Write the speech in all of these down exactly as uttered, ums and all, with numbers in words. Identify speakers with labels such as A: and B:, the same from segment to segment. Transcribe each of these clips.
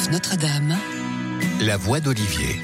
A: F Notre-Dame, la voix d'Olivier.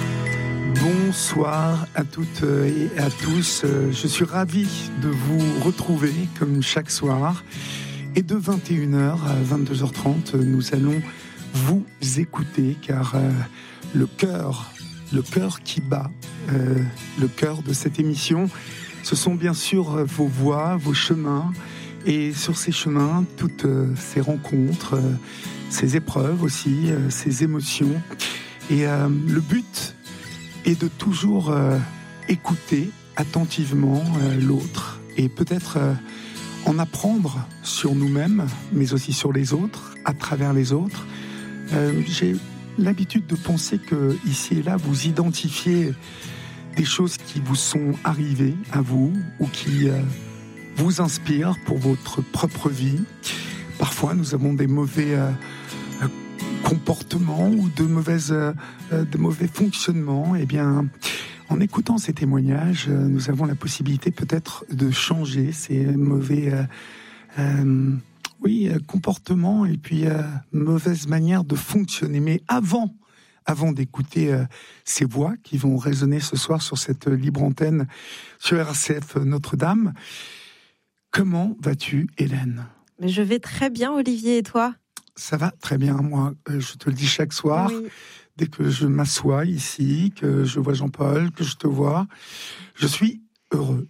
B: Bonsoir à toutes et à tous. Je suis ravi de vous retrouver comme chaque soir. Et de vingt et une heures à vingt-deux heures trente, nous allons vous écouter car euh, le cœur, le cœur qui bat, euh, le cœur de cette émission, ce sont bien sûr vos voix, vos chemins. Et sur ces chemins, toutes euh, ces rencontres, euh, ces épreuves aussi, euh, ces émotions. Et euh, le but est de toujours euh, écouter attentivement euh, l'autre et peut-être euh, en apprendre sur nous-mêmes, mais aussi sur les autres, à travers les autres. Euh, j'ai l'habitude de penser que ici et là, vous identifiez des choses qui vous sont arrivées à vous ou qui euh, vous inspirent pour votre propre vie. Parfois, nous avons des mauvais euh, comportements ou de mauvaises, euh, de mauvais fonctionnements. Eh bien, en écoutant ces témoignages, euh, nous avons la possibilité peut-être de changer ces mauvais euh, euh, oui, euh, comportements et puis euh, mauvaises manières de fonctionner. Mais avant, avant d'écouter euh, ces voix qui vont résonner ce soir sur cette libre antenne sur R C F Notre-Dame, comment vas-tu, Hélène ?
C: Mais je vais très bien, Olivier, et toi ?
B: Ça va très bien, moi, euh, je te le dis chaque soir.
C: Oui.
B: Dès que je m'assois ici, que je vois Jean-Paul, que je te vois, je suis heureux.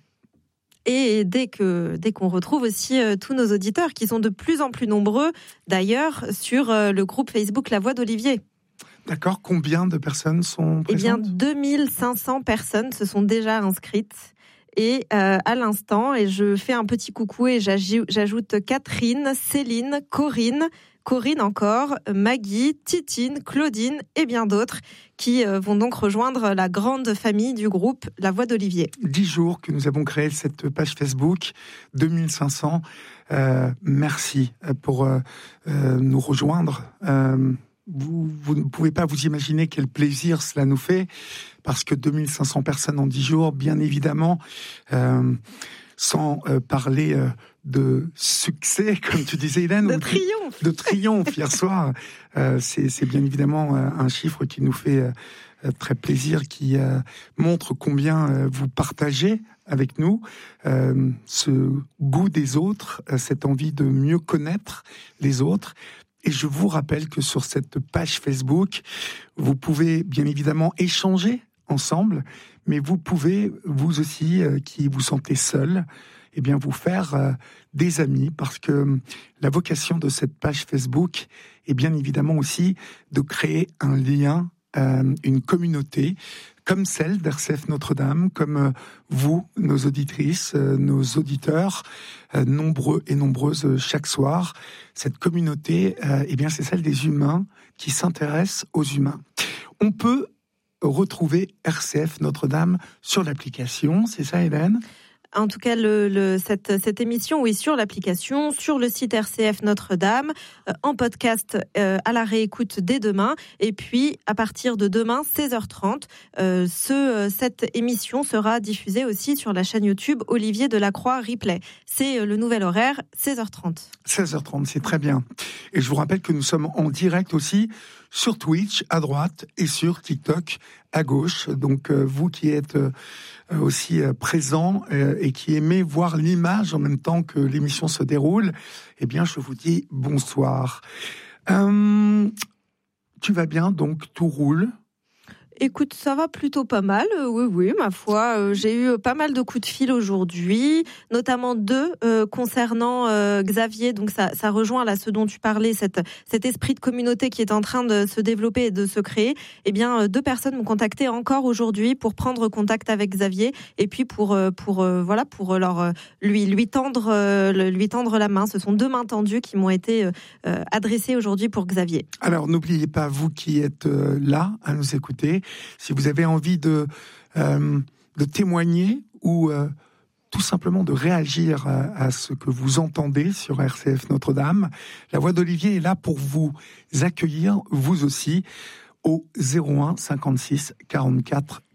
C: Et dès que dès qu'on retrouve aussi euh, tous nos auditeurs, qui sont de plus en plus nombreux, d'ailleurs, sur euh, le groupe Facebook La Voix d'Olivier.
B: D'accord, combien de personnes sont présentes ?
C: Eh bien, deux mille cinq cents personnes se sont déjà inscrites. Et euh, à l'instant, et je fais un petit coucou et j'ajoute Catherine, Céline, Corinne, Corinne encore, Maggie, Titine, Claudine et bien d'autres qui euh, vont donc rejoindre la grande famille du groupe La Voix d'Olivier.
B: Dix jours que nous avons créé cette page Facebook, deux mille cinq cents. Euh, merci pour euh, euh, nous rejoindre. Euh, Vous, vous ne pouvez pas vous imaginer quel plaisir cela nous fait, parce que deux mille cinq cents personnes en dix jours, bien évidemment, euh, sans euh, parler euh, de succès, comme tu disais, Hélène.
C: De triomphe.
B: De triomphe, hier soir. Euh, c'est, c'est bien évidemment euh, un chiffre qui nous fait euh, très plaisir, qui euh, montre combien euh, vous partagez avec nous euh, ce goût des autres, euh, cette envie de mieux connaître les autres. Et je vous rappelle que sur cette page Facebook, vous pouvez bien évidemment échanger ensemble, mais vous pouvez, vous aussi, euh, qui vous sentez seul, eh bien vous faire euh, des amis, parce que la vocation de cette page Facebook est bien évidemment aussi de créer un lien, euh, une communauté, comme celle d'R C F Notre-Dame, comme euh, vous, nos auditrices, euh, nos auditeurs, euh, nombreux et nombreuses euh, chaque soir. Cette communauté, euh, eh bien, c'est celle des humains qui s'intéressent aux humains. On peut retrouver R C F Notre-Dame sur l'application, c'est ça, Hélène ?
C: En tout cas, le, le, cette, cette émission, oui, sur l'application, sur le site R C F Notre-Dame, euh, en podcast euh, à la réécoute dès demain. Et puis, à partir de demain, seize heures trente, euh, ce, cette émission sera diffusée aussi sur la chaîne YouTube Olivier Delacroix Replay. C'est le nouvel horaire, seize heures trente.
B: seize heures trente, c'est très bien. Et je vous rappelle que nous sommes en direct aussi sur Twitch à droite et sur TikTok à gauche. Donc euh, vous qui êtes euh, aussi euh, présents euh, et qui aimez voir l'image en même temps que l'émission se déroule, eh bien je vous dis bonsoir. Euh, tu vas bien, donc tout roule ?
C: Écoute, ça va plutôt pas mal, euh, oui, oui, ma foi. Euh, j'ai eu pas mal de coups de fil aujourd'hui, notamment deux euh, concernant euh, Xavier. Donc ça, ça rejoint là ce dont tu parlais, cette, cet esprit de communauté qui est en train de se développer et de se créer. Eh bien, euh, deux personnes m'ont contacté encore aujourd'hui pour prendre contact avec Xavier et puis pour, euh, pour euh, voilà, pour leur euh, lui, lui tendre, euh, lui tendre la main. Ce sont deux mains tendues qui m'ont été euh, adressées aujourd'hui pour Xavier.
B: Alors n'oubliez pas, vous qui êtes euh, là à nous écouter, si vous avez envie de, euh, de témoigner ou euh, tout simplement de réagir à, à ce que vous entendez sur R C F Notre-Dame, la Voix d'Olivier est là pour vous accueillir, vous aussi, au zéro un cinquante-six quarante-quatre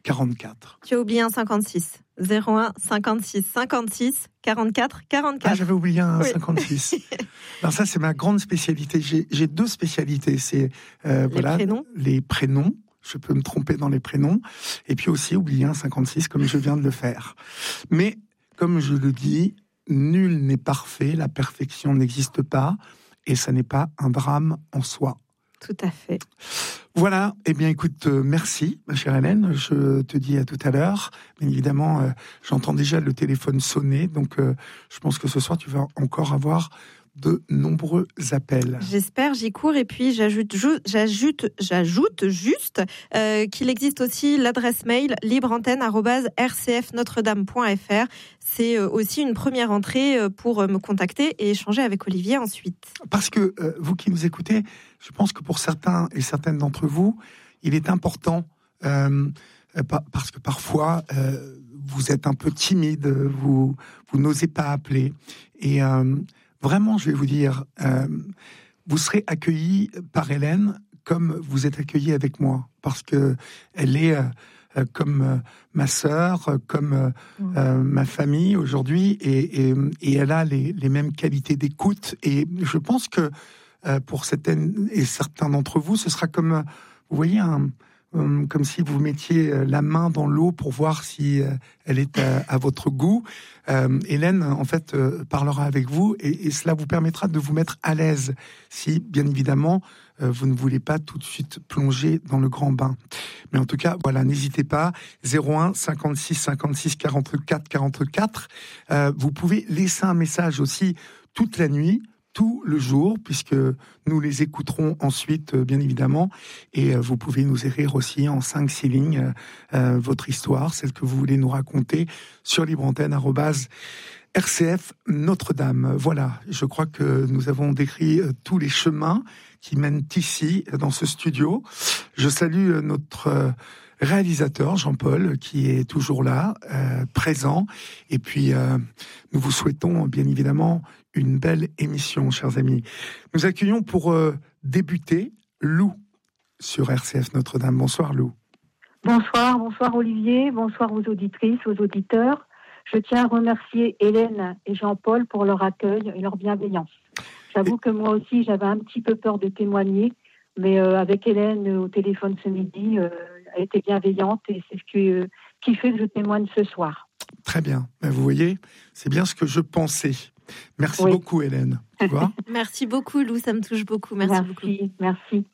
B: quarante-quatre.
C: Tu as oublié un cinquante-six. zéro un cinquante-six cinquante-six quarante-quatre quarante-quatre.
B: Ah, j'avais oublié un
C: Oui.
B: cinquante-six. Alors ça, c'est ma grande spécialité. J'ai, j'ai deux spécialités. C'est euh,
C: Les
B: voilà,
C: prénoms.
B: les prénoms. Je peux me tromper dans les prénoms. Et puis aussi oublier un cinquante-six, comme je viens de le faire. Mais, comme je le dis, nul n'est parfait. La perfection n'existe pas. Et ça n'est pas un drame en soi.
C: Tout à fait.
B: Voilà, eh bien écoute, euh, merci ma chère Hélène, je te dis à tout à l'heure. Bien évidemment, euh, j'entends déjà le téléphone sonner, donc euh, je pense que ce soir tu vas encore avoir de nombreux appels.
C: J'espère, j'y cours. Et puis j'ajoute, j'ajoute, j'ajoute juste euh, qu'il existe aussi l'adresse mail libreantenne arobase r c f notre dame point f r. C'est euh, aussi une première entrée pour me contacter et échanger avec Olivier ensuite.
B: Parce que euh, vous qui nous écoutez, je pense que pour certains et certaines d'entre vous, il est important euh, parce que parfois euh, vous êtes un peu timide, vous vous n'osez pas appeler et euh, vraiment, je vais vous dire, euh, vous serez accueillis par Hélène comme vous êtes accueillis avec moi, parce que elle est euh, comme euh, ma sœur, comme euh, mmh. euh, ma famille aujourd'hui, et, et, et elle a les, les mêmes qualités d'écoute. Et je pense que euh, pour certaines et certains d'entre vous, ce sera comme, vous voyez, un comme si vous mettiez la main dans l'eau pour voir si elle est à, à votre goût. Euh, Hélène, en fait, euh, parlera avec vous et, et cela vous permettra de vous mettre à l'aise si, bien évidemment, euh, vous ne voulez pas tout de suite plonger dans le grand bain. Mais en tout cas, voilà, n'hésitez pas. zéro un cinquante-six cinquante-six quarante-quatre quarante-quatre. Euh, vous pouvez laisser un message aussi toute la nuit, tout le jour, puisque nous les écouterons ensuite, bien évidemment, et vous pouvez nous écrire aussi en cinq six lignes euh, votre histoire, celle que vous voulez nous raconter, sur libreantenne arobase r c f Notre-Dame. Voilà, je crois que nous avons décrit tous les chemins qui mènent ici, dans ce studio. Je salue notre réalisateur Jean-Paul, qui est toujours là, euh, présent, et puis euh, nous vous souhaitons bien évidemment une belle émission, chers amis. Nous accueillons pour euh, débuter Lou sur R C F Notre-Dame. Bonsoir Lou.
D: Bonsoir, bonsoir Olivier, bonsoir aux auditrices, aux auditeurs. Je tiens à remercier Hélène et Jean-Paul pour leur accueil et leur bienveillance. J'avoue et... que moi aussi, j'avais un petit peu peur de témoigner, mais euh, avec Hélène au téléphone ce midi, euh, elle était bienveillante et c'est ce qui, euh, qui fait que je témoigne ce soir.
B: Très bien. Ben, vous voyez, c'est bien ce que je pensais. Merci oui. beaucoup, Hélène. Tu vois
C: merci beaucoup, Lou. Ça me touche beaucoup. Merci,
D: merci
C: beaucoup.
D: Merci.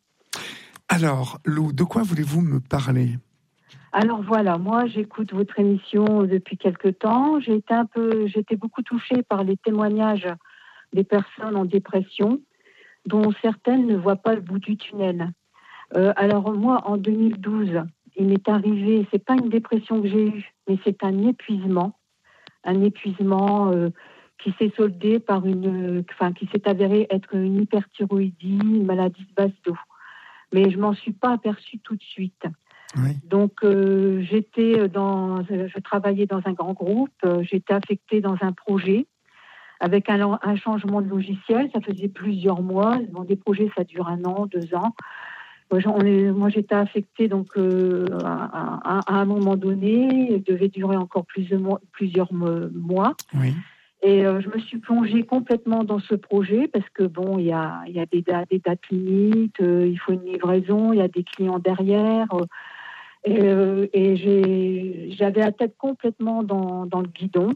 B: Alors, Lou, de quoi voulez-vous me parler ?
D: Alors voilà, moi j'écoute votre émission depuis quelque temps. J'ai été un peu, j'étais beaucoup touchée par les témoignages des personnes en dépression, dont certaines ne voient pas le bout du tunnel. Euh, alors moi, en deux mille douze, il m'est arrivé, c'est pas une dépression que j'ai eue, mais c'est un épuisement, un épuisement euh, qui s'est soldé par une, enfin qui s'est avéré être une hyperthyroïdie, une maladie de base d'eau. Mais je m'en suis pas aperçue tout de suite. Oui. Donc euh, j'étais dans, je travaillais dans un grand groupe, euh, j'étais affectée dans un projet avec un, un changement de logiciel. Ça faisait plusieurs mois. Bon, des projets ça dure un an, deux ans. On est, moi j'étais affectée donc euh, à, à, à un moment donné, il devait durer encore plusieurs mois. Plusieurs mois.
B: Oui.
D: Et euh, je me suis plongée complètement dans ce projet parce que bon, il y a, il y a des, des dates limites, euh, il faut une livraison, il y a des clients derrière. Euh, et euh, et j'ai, j'avais la tête complètement dans, dans le guidon.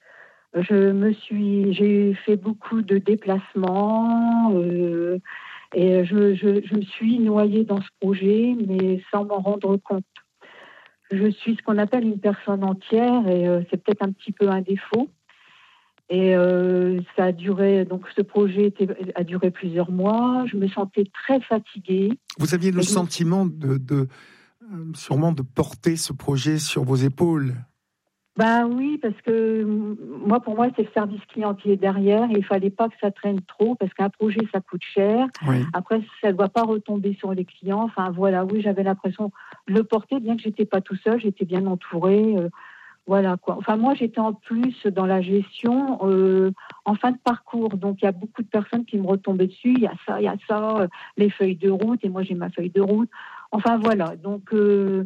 D: Je me suis, j'ai fait beaucoup de déplacements euh, et je, je, je me suis noyée dans ce projet, mais sans m'en rendre compte. Je suis ce qu'on appelle une personne entière et euh, c'est peut-être un petit peu un défaut. Et euh, ça a duré, donc ce projet était, a duré plusieurs mois. Je me sentais très fatiguée.
B: Vous aviez le
D: et
B: sentiment de, de euh, sûrement de porter ce projet sur vos épaules.
D: Ben oui, parce que moi, pour moi, c'est le service client qui est derrière. Et il fallait pas que ça traîne trop, parce qu'un projet, ça coûte cher.
B: Oui.
D: Après, ça ne doit pas retomber sur les clients. Enfin, voilà, oui, j'avais l'impression de le porter, bien que j'étais pas tout seul, j'étais bien entourée. Euh, voilà quoi. Enfin, moi, j'étais en plus dans la gestion euh, en fin de parcours. Donc, il y a beaucoup de personnes qui me retombaient dessus. Il y a ça, il y a ça, euh, les feuilles de route. Et moi, j'ai ma feuille de route. Enfin, voilà. Donc, euh,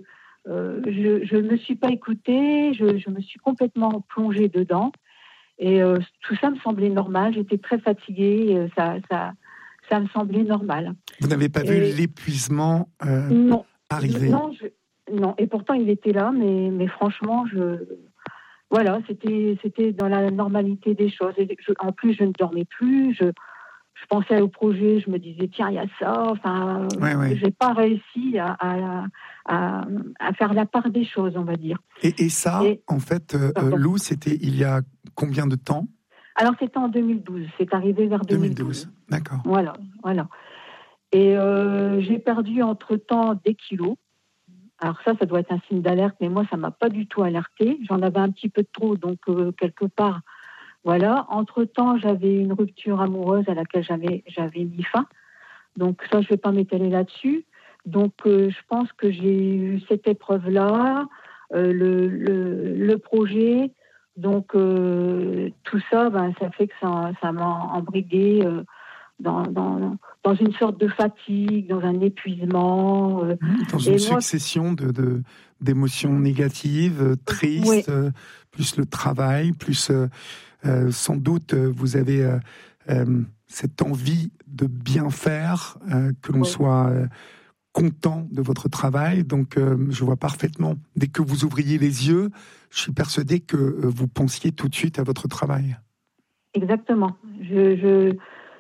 D: euh, je ne me suis pas écoutée, je, je me suis complètement plongée dedans. Et euh, tout ça me semblait normal. J'étais très fatiguée. Euh, ça, ça, ça me semblait normal.
B: Vous n'avez pas
D: et...
B: vu l'épuisement euh,
D: non.
B: arriver?
D: Non, je... non. Et pourtant, il était là. Mais, mais franchement, je... voilà, c'était, c'était dans la normalité des choses. Et je... En plus, je ne dormais plus. Je... je pensais au projet. Je me disais, tiens, il y a ça. Enfin,
B: ouais, ouais.
D: je n'ai pas réussi à, à, à, à faire la part des choses, on va dire.
B: Et, et ça, et... en fait, euh, Lou, c'était il y a combien de temps?
D: Alors, c'était en deux mille douze. C'est arrivé vers deux mille douze. deux mille douze,
B: d'accord.
D: Voilà, voilà. Et euh, j'ai perdu entre-temps des kilos. Alors ça, ça doit être un signe d'alerte, mais moi, ça ne m'a pas du tout alertée. J'en avais un petit peu trop, donc euh, quelque part, voilà. Entre-temps, j'avais une rupture amoureuse à laquelle j'avais, j'avais mis fin. Donc ça, je ne vais pas m'étaler là-dessus. Donc, euh, je pense que j'ai eu cette épreuve-là, euh, le, le, le projet. Donc, euh, tout ça, ben, ça fait que ça, ça m'a embrigué euh, dans, dans, dans une sorte de fatigue, dans un épuisement. Euh,
B: dans une moi, succession de, de, d'émotions négatives, euh, tristes, oui. euh, plus le travail, plus euh, euh, sans doute vous avez euh, euh, cette envie de bien faire, euh, que l'on oui. soit... Euh, content de votre travail, donc euh, je vois parfaitement, dès que vous ouvriez les yeux, je suis persuadé que euh, vous pensiez tout de suite à votre travail.
D: Exactement. Je, je,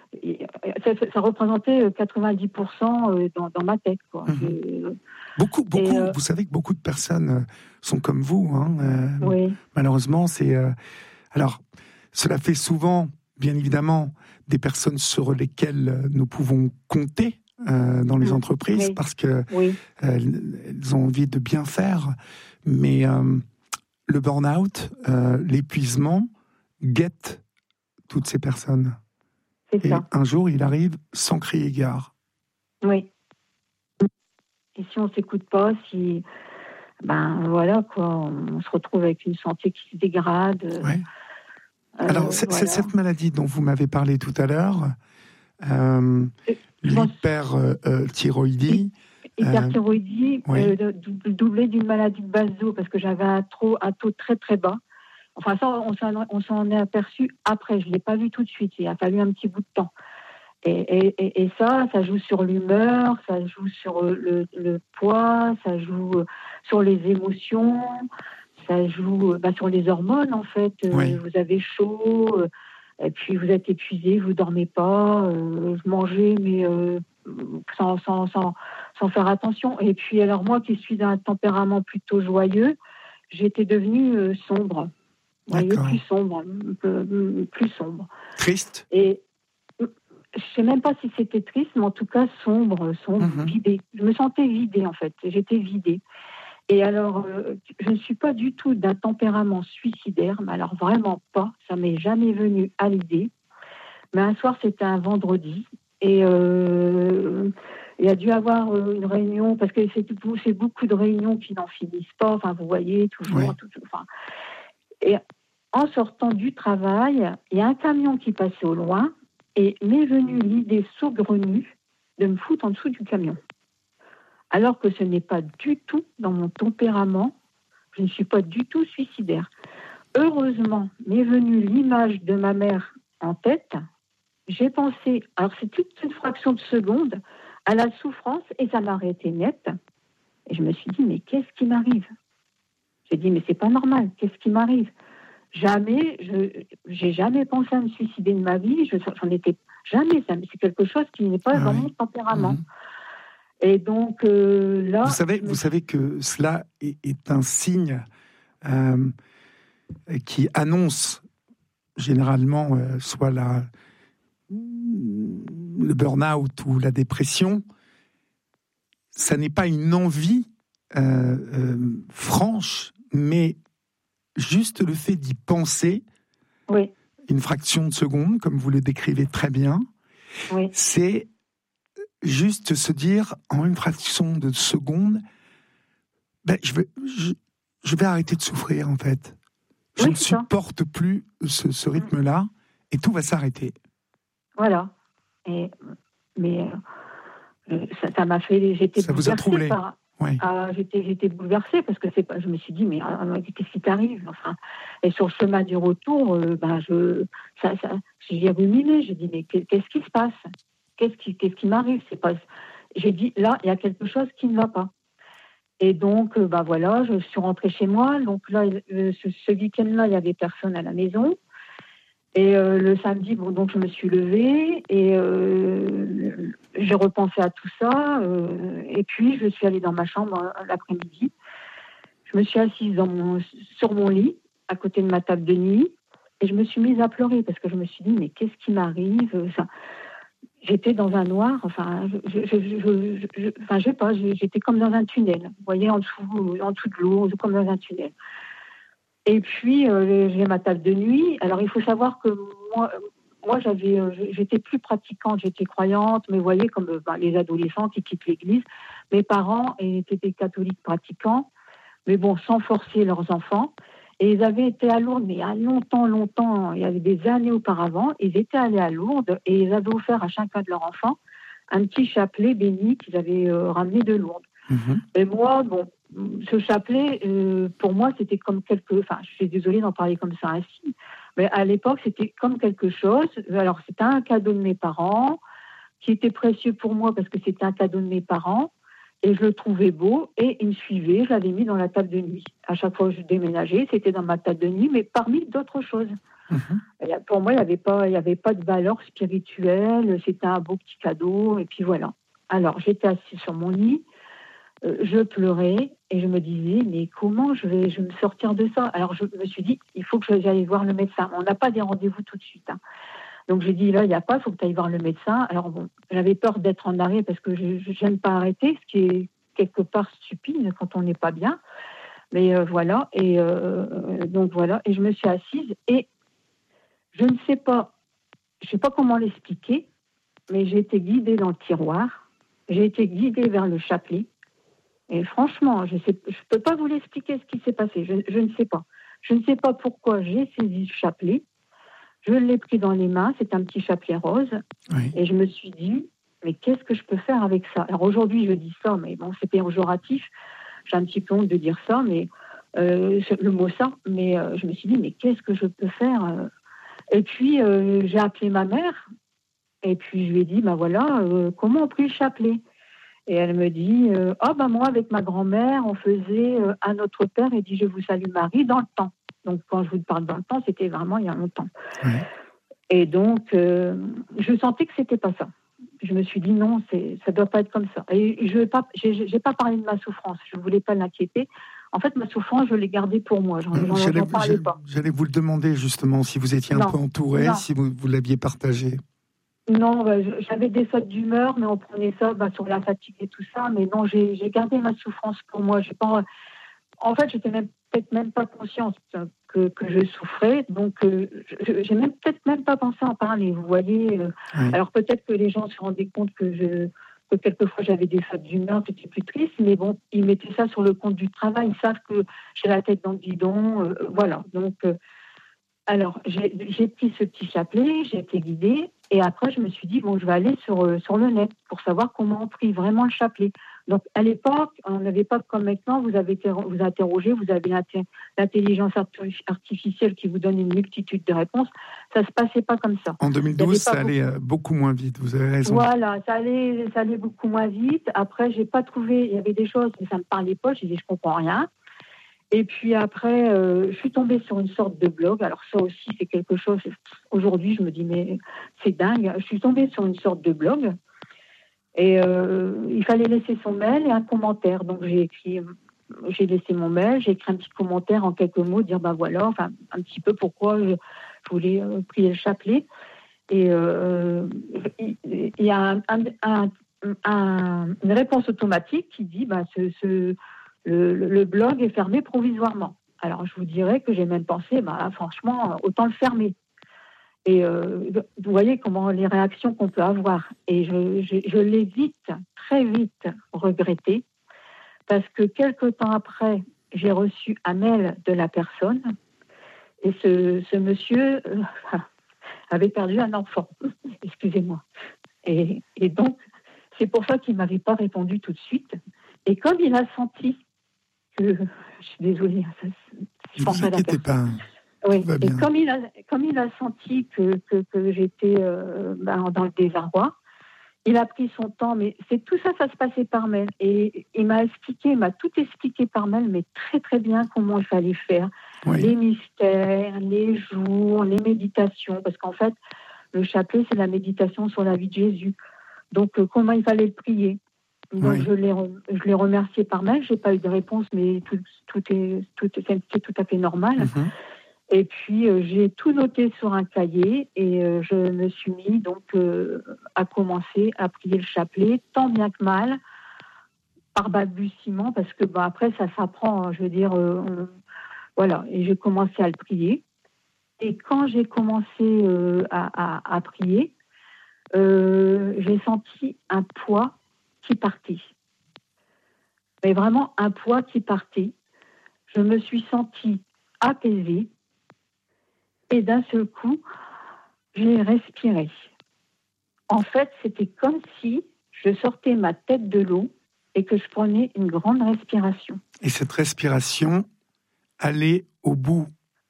D: ça, ça représentait quatre-vingt-dix pour cent dans, dans ma tête. Quoi. Mmh. Je,
B: beaucoup, beaucoup, euh, vous savez que beaucoup de personnes sont comme vous. Hein, euh,
D: oui.
B: Malheureusement, c'est... Euh, alors, cela fait souvent, bien évidemment, des personnes sur lesquelles nous pouvons compter, Euh, dans les entreprises
D: oui.
B: parce que
D: oui.
B: euh, elles ont envie de bien faire, mais euh, le burn-out, euh, l'épuisement guette toutes ces personnes.
D: C'est
B: et
D: ça.
B: Un jour, il arrive sans crier gare.
D: Oui. Et si on s'écoute pas, si ben voilà quoi, on se retrouve avec une santé qui se dégrade.
B: Ouais. Euh, Alors c'est, voilà. c'est cette maladie dont vous m'avez parlé tout à l'heure. Euh, L'hyperthyroïdie.
D: Hyperthyroïdie,
B: euh, oui.
D: euh, doublée d'une maladie de base d'eau, parce que j'avais un, trop, un taux très très bas. Enfin, ça, on s'en, on s'en est aperçu après. Je ne l'ai pas vu tout de suite. Il a fallu un petit bout de temps. Et, et, et ça, ça joue sur l'humeur, ça joue sur le, le poids, ça joue sur les émotions, ça joue bah, sur les hormones, en fait.
B: Oui.
D: Vous avez chaud. Et puis vous êtes épuisé, vous dormez pas, euh, vous mangez, mais euh, sans, sans, sans, sans faire attention. Et puis alors moi qui suis d'un tempérament plutôt joyeux, j'étais devenue euh, sombre, voyez, plus sombre, euh, plus sombre.
B: Triste.
D: Et je sais même pas si c'était triste, mais en tout cas sombre, sombre, mm-hmm. vidée. Je me sentais vidée en fait, j'étais vidée. Et alors, euh, je ne suis pas du tout d'un tempérament suicidaire, mais alors vraiment pas, ça m'est jamais venu à l'idée. Mais un soir, c'était un vendredi, et euh, il y a dû avoir une réunion, parce que c'est, c'est beaucoup de réunions qui n'en finissent pas, enfin, vous voyez, toujours,
B: oui.
D: tout, enfin. Et en sortant du travail, il y a un camion qui passait au loin, et m'est venue l'idée saugrenue de me foutre en dessous du camion. Alors que ce n'est pas du tout dans mon tempérament, je ne suis pas du tout suicidaire. Heureusement, m'est venue l'image de ma mère en tête. J'ai pensé, alors c'est toute une fraction de seconde, à la souffrance et ça m'a arrêté net. Et je me suis dit, mais qu'est-ce qui m'arrive ? J'ai dit, mais c'est pas normal, qu'est-ce qui m'arrive ? Jamais, je j'ai jamais pensé à me suicider de ma vie, je, j'en étais jamais, c'est quelque chose qui n'est pas ah dans oui. mon tempérament. Mmh. Et donc euh, là,
B: vous savez, vous savez que cela est, est un signe euh, qui annonce généralement euh, soit la le burn-out ou la dépression. Ça n'est pas une envie euh, euh, franche, mais juste le fait d'y penser,
D: oui.
B: une fraction de seconde, comme vous le décrivez très bien,
D: oui.
B: c'est juste se dire, en une fraction de seconde, ben, je, vais, je, je vais arrêter de souffrir, en fait. Je
D: oui,
B: ne supporte ça. plus ce, ce rythme-là, et tout va s'arrêter.
D: Voilà. Et, mais euh, ça, ça m'a fait... J'étais
B: ça vous a troublé
D: par...
B: Oui.
D: Ah, j'étais, j'étais bouleversée parce que c'est pas, je me suis dit, mais ah, qu'est-ce qui t'arrive, enfin, et sur le chemin du retour, euh, ben, je, ça, ça, j'ai ruminé, j'ai dit, mais qu'est-ce qui se passe? Qu'est-ce qui, qu'est-ce qui m'arrive? C'est pas, j'ai dit, là, il y a quelque chose qui ne va pas. Et donc, euh, ben voilà, je suis rentrée chez moi. Donc là, euh, ce, ce week-end-là, il y avait personne à la maison. Et euh, le samedi, bon, donc je me suis levée et euh, j'ai repensé à tout ça. Euh, et puis, je suis allée dans ma chambre euh, l'après-midi. Je me suis assise dans mon, sur mon lit, à côté de ma table de nuit, et je me suis mise à pleurer parce que je me suis dit, mais qu'est-ce qui m'arrive? Enfin, j'étais dans un noir, enfin, je, je, je, je, je, enfin, je sais pas, j'étais comme dans un tunnel. Vous voyez, en dessous, en dessous de l'eau, comme dans un tunnel. Et puis, euh, j'ai ma table de nuit. Alors, il faut savoir que moi, moi j'avais, euh, j'étais plus pratiquante, j'étais croyante, mais vous voyez, comme euh, ben, les adolescents qui quittent l'église, mes parents étaient des catholiques pratiquants, mais bon, sans forcer leurs enfants. Et ils avaient été à Lourdes, mais il y a longtemps, longtemps, il y avait des années auparavant, ils étaient allés à Lourdes et ils avaient offert à chacun de leurs enfants un petit chapelet béni qu'ils avaient euh, ramené de Lourdes. Mmh. Et moi, bon, ce chapelet, euh, pour moi, c'était comme quelque... Enfin, je suis désolée d'en parler comme ça ainsi, mais à l'époque, c'était comme quelque chose. Alors, c'était un cadeau de mes parents, qui était précieux pour moi parce que c'était un cadeau de mes parents, et je le trouvais beau, et il me suivait, je l'avais mis dans la table de nuit. À chaque fois que je déménageais, c'était dans ma table de nuit, mais parmi d'autres choses. Mmh. Pour moi, il n'y avait pas, il n'y avait pas de valeur spirituelle, c'était un beau petit cadeau, et puis voilà. Alors, j'étais assise sur mon lit, Euh, je pleurais et je me disais, mais comment je vais, je vais me sortir de ça? Alors, je me suis dit, il faut que j'aille voir le médecin. On n'a pas des rendez-vous tout de suite. Hein. Donc, j'ai dit, là, il n'y a pas, il faut que tu ailles voir le médecin. Alors, bon, j'avais peur d'être en arrêt parce que je n'aime pas arrêter, ce qui est quelque part stupide quand on n'est pas bien. Mais euh, voilà, et euh, donc voilà, et je me suis assise et je ne sais pas, je ne sais pas comment l'expliquer, mais j'ai été guidée dans le tiroir, j'ai été guidée vers le chapelet. Et franchement, je ne peux pas vous l'expliquer ce qui s'est passé. Je, je ne sais pas. Je ne sais pas pourquoi j'ai saisi ce chapelet. Je l'ai pris dans les mains. C'est un petit chapelet rose. Oui. Et je me suis dit, mais qu'est-ce que je peux faire avec ça? Alors aujourd'hui, je dis ça, mais bon, c'est péjoratif. J'ai un petit peu honte de dire ça, mais euh, le mot ça. Mais euh, je me suis dit, mais qu'est-ce que je peux faire? Et puis, euh, j'ai appelé ma mère. Et puis, je lui ai dit, ben voilà, euh, comment on prie le chapelet? Et elle me dit, euh, oh ben moi avec ma grand-mère, on faisait euh, à notre père et dit je vous salue Marie dans le temps. Donc quand je vous parle dans le temps, c'était vraiment il y a longtemps. Oui. Et donc euh, je sentais que c'était pas ça. Je me suis dit non, c'est, ça doit pas être comme ça. Et je n'ai pas, j'ai, j'ai pas parlé de ma souffrance. Je voulais pas l'inquiéter. En fait, ma souffrance, je l'ai gardée pour moi. J'en, j'en,
B: j'allais,
D: j'en parlais
B: j'allais,
D: pas.
B: J'allais vous le demander justement si vous étiez un non, peu entouré, non. si vous, vous l'aviez partagé.
D: Non, bah, j'avais des sautes d'humeur, mais on prenait ça bah, sur la fatigue et tout ça. Mais non, j'ai, j'ai gardé ma souffrance pour moi. J'ai pas, en fait, j'étais même, peut-être même pas consciente que, que je souffrais. Donc, euh, j'ai même, peut-être même pas pensé à en parler. Vous voyez. Euh, oui. Alors peut-être que les gens se rendaient compte que je, que quelquefois j'avais des sautes d'humeur, que j'étais plus triste. Mais bon, ils mettaient ça sur le compte du travail. Ils savent que j'ai la tête dans le guidon. Euh, voilà. Donc, euh, alors j'ai, j'ai pris ce petit chapelet, j'ai été guidée. Et après, je me suis dit, bon, je vais aller sur, euh, sur le net pour savoir comment on prie vraiment le chapelet. Donc, à l'époque, on n'avait pas comme maintenant, vous avez été, vous interrogez, vous avez l'intelligence artificielle qui vous donne une multitude de réponses. Ça ne se passait pas comme ça.
B: En deux mille douze, ça allait beaucoup... beaucoup moins vite, vous avez raison.
D: Voilà, ça allait, ça allait beaucoup moins vite. Après, je n'ai pas trouvé, il y avait des choses, mais ça ne me parlait pas, je disais, je ne comprends rien. Et puis après, euh, je suis tombée sur une sorte de blog. Alors ça aussi, c'est quelque chose... Aujourd'hui, je me dis, mais c'est dingue. Je suis tombée sur une sorte de blog. Et euh, il fallait laisser son mail et un commentaire. Donc j'ai écrit... J'ai laissé mon mail, j'ai écrit un petit commentaire en quelques mots, dire, ben voilà, enfin, un petit peu pourquoi je, je voulais euh, prier le chapelet. Et euh, il y a un, un, un, un, une réponse automatique qui dit, ben, ce... ce Le, le blog est fermé provisoirement. Alors, je vous dirais que j'ai même pensé, bah, franchement, autant le fermer. Et euh, vous voyez comment les réactions qu'on peut avoir. Et je, je, je l'ai vite, très vite regretté, parce que quelque temps après, j'ai reçu un mail de la personne, et ce, ce monsieur euh, avait perdu un enfant. Excusez-moi. Et, et donc, c'est pour ça qu'il ne m'avait pas répondu tout de suite. Et comme il a senti que, je suis désolée, ça, je
B: ne
D: pense
B: vous inquiétez pas.
D: Oui.
B: Va
D: Et
B: bien.
D: comme il a, comme il a senti que, que, que j'étais euh, ben, dans le désarroi, il a pris son temps, mais c'est tout ça, ça se passait par mail. Et il m'a expliqué, il m'a tout expliqué par mail, mais très très bien comment il fallait faire.
B: Oui.
D: Les mystères, les jours, les méditations, parce qu'en fait, le chapelet, c'est la méditation sur la vie de Jésus. Donc, euh, comment il fallait le prier. Donc,
B: Oui.
D: je l'ai, je l'ai remercié par mail. J'ai pas eu de réponse, mais tout, tout est, tout est, c'est tout à fait normal.
B: Mm-hmm.
D: Et puis, euh, j'ai tout noté sur un cahier et euh, je me suis mis donc euh, à commencer à prier le chapelet, tant bien que mal, par balbutiement, parce que bah, après, ça s'apprend, hein, je veux dire, euh, on, voilà. Et j'ai commencé à le prier. Et quand j'ai commencé euh, à, à, à prier, euh, j'ai senti un poids qui partait. Mais vraiment un poids qui partait. Je me suis sentie apaisée. Et d'un seul coup, j'ai respiré. En fait, c'était comme si je sortais ma tête de l'eau et que je prenais une grande respiration.
B: Et cette respiration allait au bout.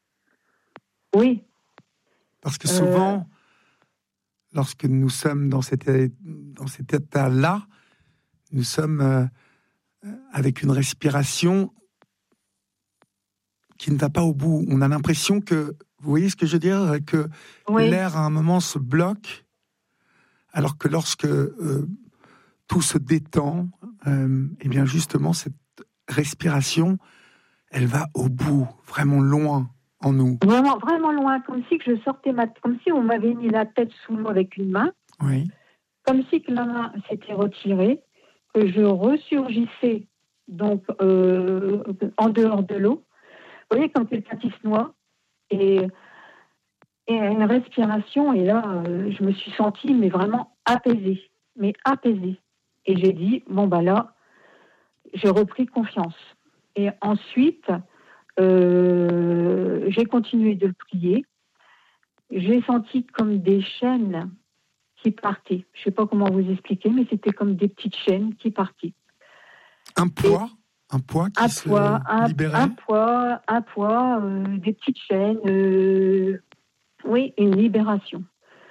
D: Oui.
B: Parce que souvent, euh... lorsque nous sommes dans cet, dans cet état-là, nous sommes euh, avec une respiration qui ne va pas au bout. On a l'impression que, vous voyez ce que je veux dire, que oui. L'air à un moment se bloque, alors que lorsque euh, tout se détend, euh, et bien justement cette respiration, elle va au bout, vraiment loin en nous.
D: Vraiment, vraiment loin, comme si que je sortais ma, comme si on m'avait mis la tête sous l'eau avec une main,
B: oui.
D: Comme si que la main s'était retirée, que je ressurgissais donc euh, en dehors de l'eau. Vous voyez, quand quelqu'un qui se noie, et, et une respiration, et là, euh, je me suis sentie, mais vraiment apaisée, mais apaisée. Et j'ai dit, bon, bah là, j'ai repris confiance. Et ensuite, euh, j'ai continué de prier. J'ai senti comme des chaînes qui partaient. Je ne sais pas comment vous expliquer, mais c'était comme des petites chaînes qui partaient.
B: Un poids et Un poids qui
D: un
B: se
D: poids, un,
B: libérait
D: un poids, un poids, euh, des petites chaînes, euh, oui, une libération.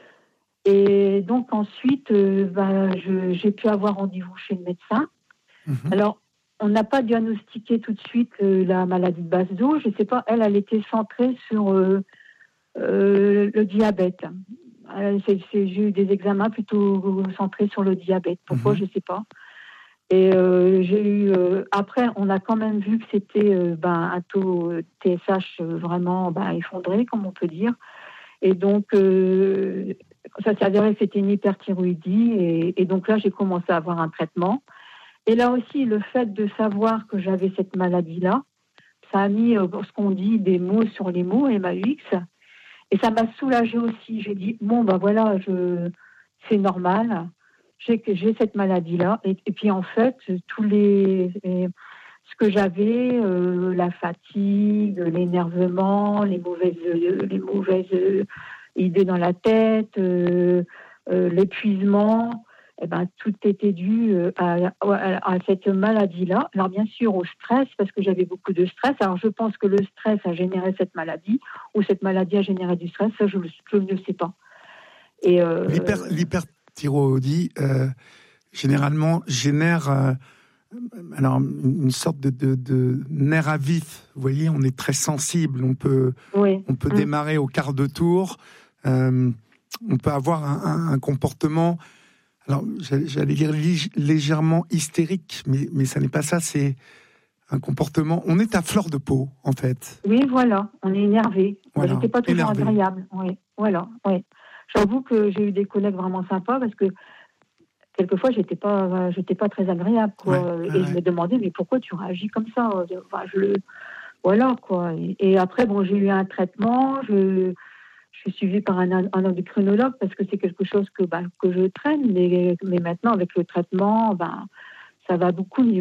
D: Et donc ensuite, euh, bah, je, j'ai pu avoir rendez-vous chez le médecin. Mm-hmm. Alors, on n'a pas diagnostiqué tout de suite euh, la maladie de base d'eau. Je ne sais pas, elle, elle était centrée sur euh, euh, le diabète. Euh, c'est, c'est, j'ai eu des examens plutôt centrés sur le diabète. Pourquoi, mm-hmm. je ne sais pas. Et euh, j'ai eu. Euh, après, on a quand même vu que c'était euh, ben, un taux T S H vraiment ben, effondré, comme on peut dire. Et donc, euh, ça s'est avéré que c'était une hyperthyroïdie. Et, et donc là, j'ai commencé à avoir un traitement. Et là aussi, le fait de savoir que j'avais cette maladie-là, ça a mis, euh, ce qu'on dit, des mots sur les mots, M A U X. Et ça m'a soulagée aussi. J'ai dit, bon, ben voilà, je, c'est normal. J'ai, j'ai cette maladie-là. Et, et puis, en fait, tous les, les ce que j'avais, euh, la fatigue, l'énervement, les mauvaises, les mauvaises idées dans la tête, euh, euh, l'épuisement, eh ben, tout était dû à, à, à cette maladie-là. Alors, bien sûr, au stress, parce que j'avais beaucoup de stress. Alors, je pense que le stress a généré cette maladie, ou cette maladie a généré du stress. Ça, je, je ne sais pas.
B: Et euh, l'hyper, l'hyper thyroïdie, euh, généralement, génère euh, alors, une sorte de, de, de nerf à vif. Vous voyez, on est très sensible. On peut,
D: oui.
B: on peut mmh. démarrer au quart de tour. Euh, on peut avoir un, un, un comportement, alors j'allais dire légèrement hystérique, mais, mais ça n'est pas ça. C'est un comportement. On est à fleur de peau, en fait.
D: Oui, voilà. On est énervé.
B: Voilà.
D: J'étais pas toujours énervé. Agréable. Oui, voilà. Oui. J'avoue que j'ai eu des collègues vraiment sympas parce que quelquefois j'étais pas, j'étais pas très agréable, quoi. Ouais, et ouais. je me demandais mais pourquoi tu réagis comme ça. Enfin, je, voilà, quoi. Et, et après, bon, j'ai eu un traitement. Je, je suis suivie par un, un endocrinologue parce que c'est quelque chose que, bah, que je traîne. Mais, mais maintenant, avec le traitement, bah, ça va beaucoup mieux.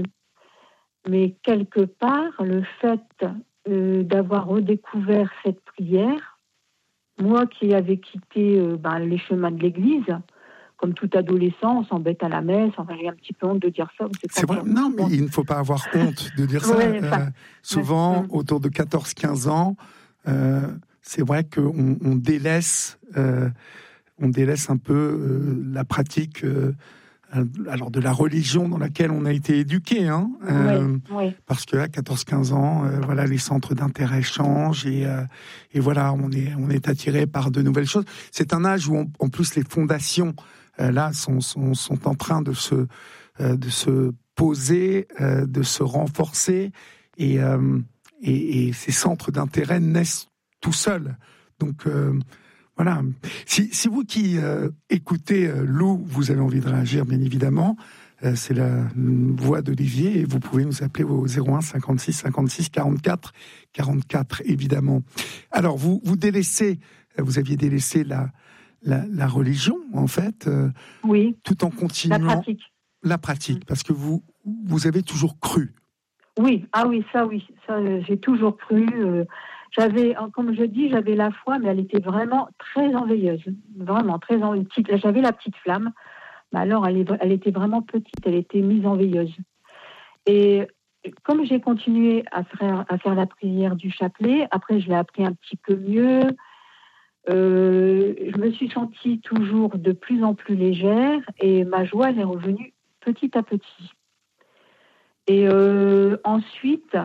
D: Mais quelque part, le fait euh, d'avoir redécouvert cette prière, moi qui avais quitté euh, ben, les chemins de l'Église, comme tout adolescent, on s'embête à la messe. Enfin, j'ai un petit peu honte de dire ça. C'est,
B: c'est vrai. Non, mais il ne faut pas avoir honte de dire ça.
D: Ouais, enfin,
B: euh, souvent, ouais. autour de quatorze quinze ans, euh, c'est vrai qu'on on délaisse, euh, on délaisse un peu euh, la pratique. Euh, alors de la religion dans laquelle on a été éduqué, hein, euh,
D: oui, oui.
B: parce que à quatorze quinze ans, euh, voilà, les centres d'intérêt changent et, euh, et voilà, on est, on est attiré par de nouvelles choses. C'est un âge où, on, en plus, les fondations euh, là sont, sont, sont en train de se, euh, de se poser, euh, de se renforcer, et, euh, et, et ces centres d'intérêt naissent tout seuls. Donc euh, voilà. Si, si vous qui euh, écoutez euh, Lou, vous avez envie de réagir, bien évidemment, euh, c'est la voix d'Olivier et vous pouvez nous appeler au zéro un cinquante-six cinquante-six quarante-quatre quarante-quatre, évidemment. Alors, vous, vous délaissez, vous aviez délaissé la, la, la religion, en fait, euh,
D: oui.
B: tout en continuant...
D: La pratique.
B: La pratique, parce que vous, vous avez toujours cru.
D: Oui, ah oui, ça, oui, ça, euh, j'ai toujours cru... Euh... J'avais, comme je dis, j'avais la foi, mais elle était vraiment très enveilleuse. Vraiment, très en... petite. J'avais la petite flamme. Mais alors, elle, est... elle était vraiment petite. Elle était mise en veilleuse. Et comme j'ai continué à faire, à faire la prière du chapelet, après, je l'ai appris un petit peu mieux. Euh, je me suis sentie toujours de plus en plus légère et ma joie, elle est revenue petit à petit. Et euh, ensuite...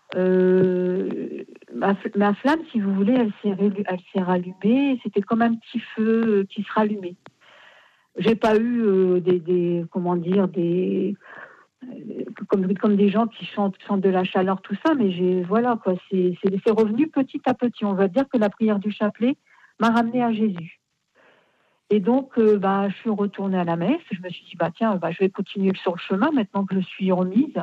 D: Euh, ma, ma flamme, si vous voulez, elle s'est, elle s'est rallumée. C'était comme un petit feu qui se rallumait. J'ai pas eu euh, des, des, comment dire, des, euh, comme, comme des gens qui chantent, chantent de la chaleur, tout ça. Mais j'ai, voilà quoi, c'est, c'est, c'est revenu petit à petit. On va dire que la prière du chapelet m'a ramenée à Jésus. Et donc, euh, bah, je suis retournée à la messe. Je me suis dit, bah tiens, bah, je vais continuer sur le chemin maintenant que je suis remise.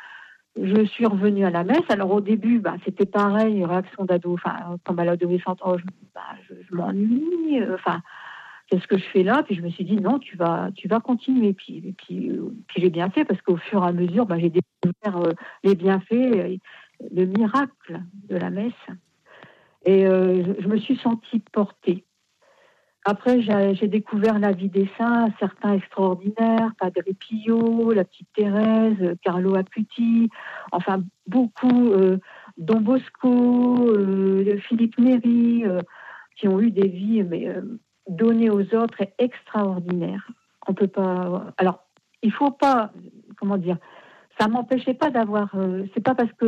D: Je suis revenue à la messe. Alors au début, bah, c'était pareil, réaction d'ado, enfin, comme à l'adolescente, oh, je, bah, je, je m'ennuie, euh, enfin, qu'est-ce que je fais là? Puis je me suis dit, non, tu vas, tu vas continuer. Puis, et puis, euh, puis j'ai bien fait, parce qu'au fur et à mesure, bah, j'ai découvert euh, les bienfaits, euh, le miracle de la messe. Et euh, je, je me suis sentie portée. Après, j'ai, j'ai découvert la vie des saints, certains extraordinaires, Padre Pio, la petite Thérèse, Carlo Acuti, enfin beaucoup, euh, Don Bosco, euh, Philippe Néri, euh, qui ont eu des vies mais, euh, données aux autres et extraordinaires. On peut pas. Alors, il faut pas, comment dire, ça m'empêchait pas d'avoir. Euh, c'est pas parce que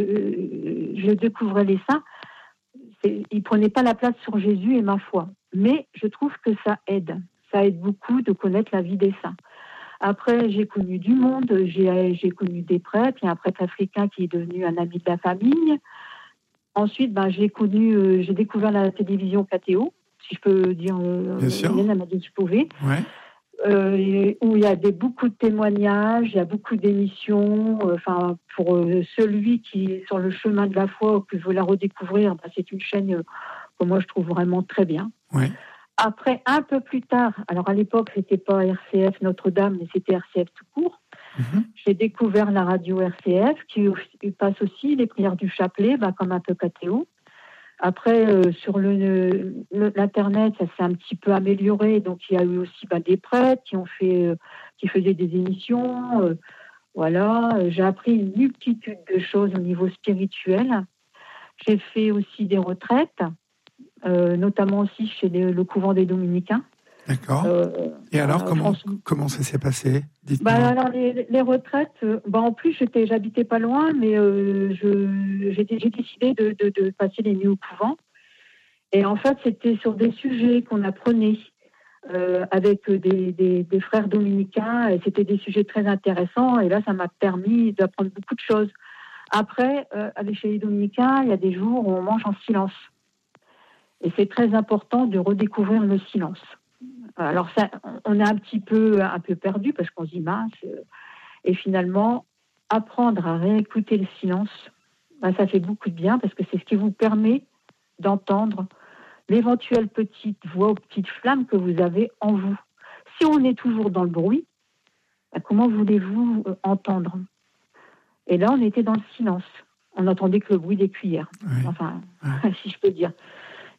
D: euh, je découvrais les saints, c'est, ils prenaient pas la place sur Jésus et ma foi. Mais je trouve que ça aide. Ça aide beaucoup de connaître la vie des saints. Après, j'ai connu du monde, j'ai, j'ai connu des prêtres. Il y a un prêtre africain qui est devenu un ami de la famille. Ensuite, ben, j'ai connu, euh, j'ai découvert la télévision K T O, si je peux dire. Euh,
B: Bien sûr.
D: Hélène, elle m'a dit que je pouvais.
B: Ouais.
D: Euh, où il y a des, beaucoup de témoignages, il y a beaucoup d'émissions. Euh, enfin, pour euh, celui qui est sur le chemin de la foi ou qui veut la redécouvrir, ben, c'est une chaîne euh, que moi je trouve vraiment très bien.
B: Ouais.
D: Après, un peu plus tard, alors à l'époque, c'était pas R C F Notre-Dame, mais c'était R C F tout court. Mm-hmm. J'ai découvert la radio R C F qui passe aussi les prières du chapelet, bah, comme un peu K T O. Après, euh, sur le, le, l'internet, ça s'est un petit peu amélioré, donc il y a eu aussi bah, des prêtres qui ont fait, euh, qui faisaient des émissions. Euh, voilà, j'ai appris une multitude de choses au niveau spirituel. J'ai fait aussi des retraites. Euh, notamment aussi chez les, le couvent des Dominicains.
B: D'accord. Euh, Et alors, euh, comment, France... comment ça s'est passé? Dites-moi.
D: Bah, alors, les, les retraites, euh, bah, en plus, j'étais, j'habitais pas loin, mais euh, je, j'ai, j'ai décidé de, de, de passer les nuits au couvent. Et en fait, c'était sur des sujets qu'on apprenait euh, avec des, des, des frères dominicains, et c'était des sujets très intéressants, et là, ça m'a permis d'apprendre beaucoup de choses. Après, euh, avec chez les dominicains, il y a des jours où on mange en silence. Et c'est très important de redécouvrir le silence. Alors, ça, on est un petit peu, un peu perdu parce qu'on se dit mince. Et finalement, apprendre à réécouter le silence, ben, ça fait beaucoup de bien parce que c'est ce qui vous permet d'entendre l'éventuelle petite voix ou petite flamme que vous avez en vous. Si on est toujours dans le bruit, ben, comment voulez-vous entendre? Et là, on était dans le silence. On n'entendait que le bruit des cuillères. Oui. Enfin, oui. Si je peux dire.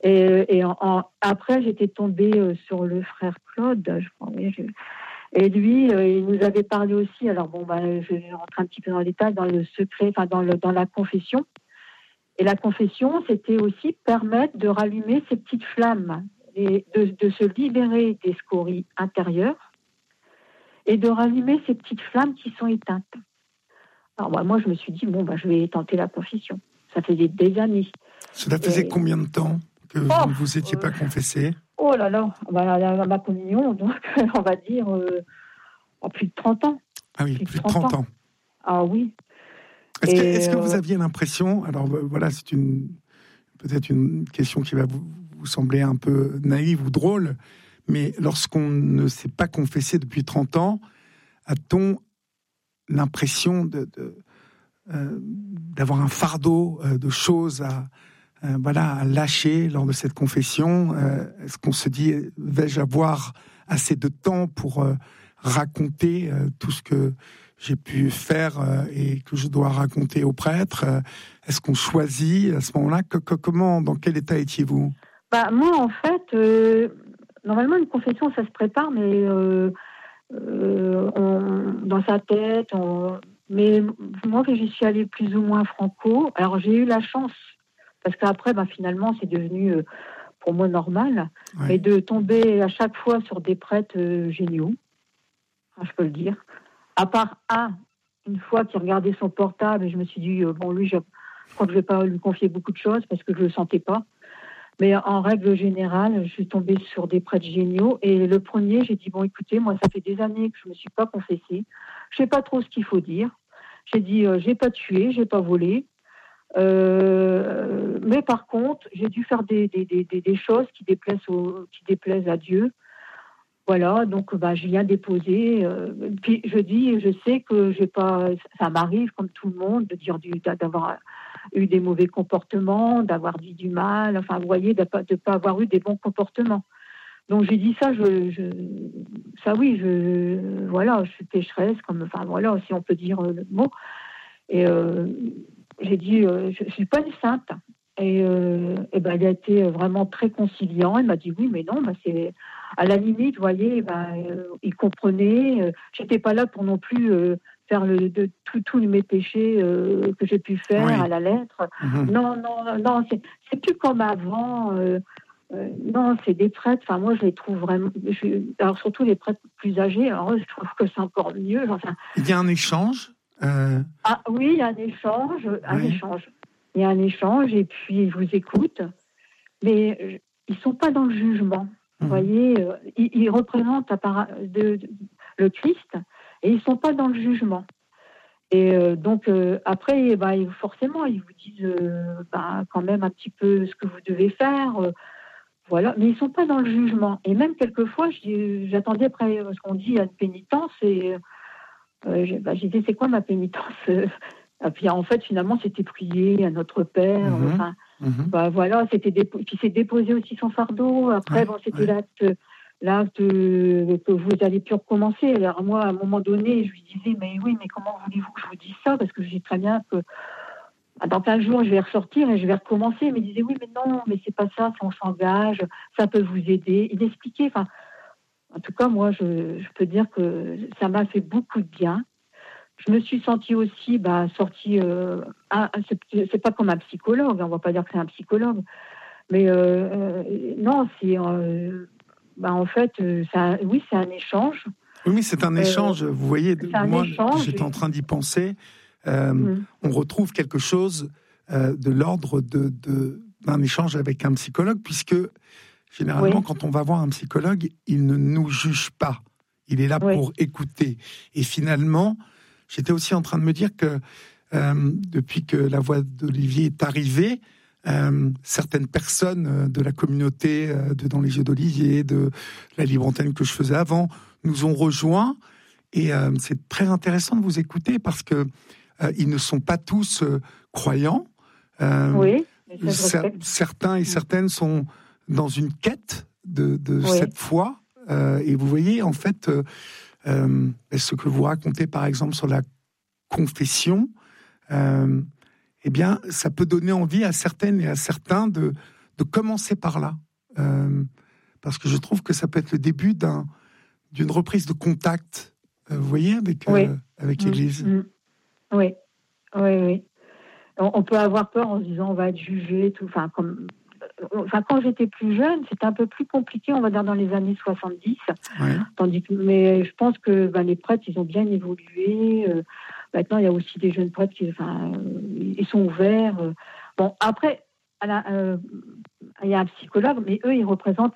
D: Et, et en, en, après, j'étais tombée euh, sur le frère Claude, je crois. Oui, je, et lui, euh, il nous avait parlé aussi. Alors bon, bah, je vais rentrer un petit peu dans le détail, dans le secret, enfin dans, le, dans la confession. Et la confession, c'était aussi permettre de rallumer ces petites flammes, et de, de se libérer des scories intérieures et de rallumer ces petites flammes qui sont éteintes. Alors bah, moi, je me suis dit, bon, bah, je vais tenter la confession. Ça faisait des années.
B: Cela faisait
D: et...
B: combien de temps que oh, vous ne vous étiez euh... pas confessé?
D: Oh là là, bah, la, la, ma communion, donc on va dire euh, oh, plus de trente ans.
B: Ah oui, plus, plus de trente ans. ans.
D: Ah oui.
B: Est-ce, que, est-ce que vous aviez l'impression, alors voilà, c'est une, peut-être une question qui va vous, vous sembler un peu naïve ou drôle, mais lorsqu'on ne s'est pas confessé depuis trente ans, a-t-on l'impression de, de, euh, d'avoir un fardeau euh, de choses à, euh, voilà, à lâcher lors de cette confession? euh, Est-ce qu'on se dit, vais-je avoir assez de temps pour euh, raconter euh, tout ce que j'ai pu faire euh, et que je dois raconter au prêtre? euh, Est-ce qu'on choisit à ce moment-là? que, que, Comment, dans quel état étiez-vous?
D: Bah, moi, en fait, euh, normalement, une confession, ça se prépare, mais euh, euh, on, dans sa tête. On, mais moi, j'y suis allée plus ou moins franco. Alors, j'ai eu la chance, parce qu'après, bah, finalement, c'est devenu, euh, pour moi, normal, ouais. Et de tomber à chaque fois sur des prêtres euh, géniaux, enfin, je peux le dire. À part un, une fois qui regardait son portable, et je me suis dit, euh, bon, lui, je, je crois que je ne vais pas lui confier beaucoup de choses, parce que je ne le sentais pas. Mais en règle générale, je suis tombée sur des prêtres géniaux. Et le premier, j'ai dit, bon, écoutez, moi, ça fait des années que je ne me suis pas confessée. Je ne sais pas trop ce qu'il faut dire. J'ai dit, euh, je n'ai pas tué, je n'ai pas volé. Euh, mais par contre, j'ai dû faire des, des, des, des choses qui déplaisent, au, qui déplaisent à Dieu. Voilà, donc bah, je viens déposer. Euh, puis je dis, je sais que j'ai pas, ça m'arrive comme tout le monde de dire du, d'avoir eu des mauvais comportements, d'avoir dit du mal. Enfin, vous voyez, de pas de pas avoir eu des bons comportements. Donc j'ai dit ça, je, je ça oui, je voilà, je suis pécheresse, comme enfin voilà, si on peut dire le mot. Et euh, j'ai dit, euh, je, je suis pas une sainte. Et, euh, et ben, il a été vraiment très conciliant. Il m'a dit oui, mais non, ben, c'est à la limite, vous voyez, ben, euh, il comprenait. Euh, j'étais pas là pour non plus euh, faire le, de tous mes péchés euh, que j'ai pu faire oui. à la lettre. Mm-hmm. Non, non, non, c'est, c'est plus comme avant. Euh, euh, non, c'est des prêtres. Enfin, moi, je les trouve vraiment. Je, alors surtout les prêtres plus âgés. Alors, je trouve que c'est encore mieux. Enfin,
B: il y a un échange. Euh...
D: Ah oui, il y a un échange, un oui. échange. Il y a un échange et puis ils vous écoutent, mais ils ne sont pas dans le jugement. Vous mmh. voyez, ils, ils représentent de, de, le Christ et ils ne sont pas dans le jugement. Et euh, donc, euh, après, bah, forcément, ils vous disent euh, bah, quand même un petit peu ce que vous devez faire. Euh, voilà, mais ils ne sont pas dans le jugement. Et même quelquefois, j'attendais après ce qu'on dit à une pénitence et euh, j'ai, bah, j'ai dit, c'est quoi ma pénitence? Et puis en fait, finalement, c'était prier à notre Père. Mmh, enfin, mmh. Bah, voilà, c'était dépo- puis c'est déposer aussi son fardeau. Après, ouais, bon, c'était ouais. l'acte, l'acte que vous allez plus recommencer. Alors moi, à un moment donné, je lui disais, mais oui, mais comment voulez-vous que je vous dise ça? Parce que je dis très bien que dans quinze jours, je vais ressortir et je vais recommencer. Mais il disait, oui, mais non, mais c'est pas ça, on s'engage, ça peut vous aider. Il expliquait. Enfin, en tout cas, moi, je, je peux dire que ça m'a fait beaucoup de bien. Je me suis sentie aussi bah, sortie. Euh, un, c'est, c'est pas comme un psychologue, on va pas dire que c'est un psychologue, mais euh, euh, non, c'est euh, bah, en fait, c'est un, oui, c'est un échange.
B: Oui, mais c'est un échange. Euh, vous voyez, moi,
D: échange,
B: j'étais en train d'y penser. Euh, mmh. On retrouve quelque chose euh, de l'ordre de, de, d'un échange avec un psychologue, puisque généralement, oui. quand on va voir un psychologue, il ne nous juge pas. Il est là oui. pour écouter. Et finalement, j'étais aussi en train de me dire que euh, depuis que la voix d'Olivier est arrivée, euh, certaines personnes de la communauté euh, de Dans les yeux d'Olivier, de la Libre Antenne que je faisais avant, nous ont rejoints. Et euh, c'est très intéressant de vous écouter parce que euh, ils ne sont pas tous euh, croyants. Euh,
D: oui.
B: cer- certains et certaines sont dans une quête de, de oui. cette foi. Euh, et vous voyez, en fait, euh, euh, ce que vous racontez, par exemple, sur la confession, euh, eh bien, ça peut donner envie à certaines et à certains de, de commencer par là, euh, parce que je trouve que ça peut être le début d'un, d'une reprise de contact, euh, vous voyez, avec, euh,
D: oui.
B: avec
D: mmh,
B: l'Église.
D: Mmh. Oui, oui, oui. On, on peut avoir peur en se disant on va être jugé, tout. Enfin, comme, enfin, quand j'étais plus jeune, c'était un peu plus compliqué, on va dire dans les années soixante-dix.
B: Ouais.
D: Tandis que, mais je pense que ben, les prêtres, ils ont bien évolué. Euh, maintenant, il y a aussi des jeunes prêtres qui, enfin, euh, ils sont ouverts. Euh. Bon, après, à la, euh, il y a un psychologue, mais eux, ils représentent